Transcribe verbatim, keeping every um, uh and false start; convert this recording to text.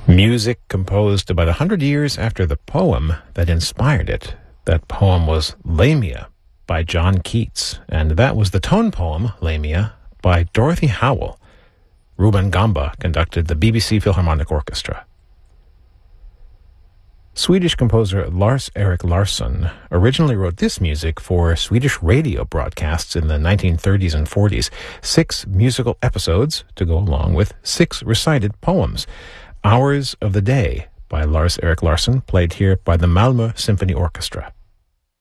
Music composed about a hundred years after the poem that inspired it. That poem was Lamia by John Keats, and that was the tone poem Lamia by Dorothy Howell. Ruben Gamba conducted the B B C Philharmonic Orchestra. Swedish composer Lars-Erik Larsson originally wrote this music for Swedish radio broadcasts in the nineteen thirties and forties, six musical episodes to go along with six recited poems. Hours of the Day by Lars-Erik Larsson, played here by the Malmö Symphony Orchestra.